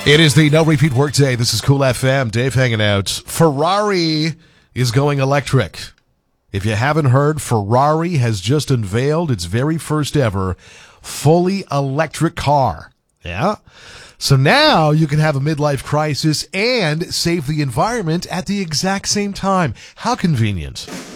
It is the No Repeat Workday. This is Cool FM. Dave hanging out. Ferrari is going electric. If you haven't heard, Ferrari has just unveiled its very first ever fully electric car. Yeah. So now you can have a midlife crisis and save the environment at the exact same time. How convenient.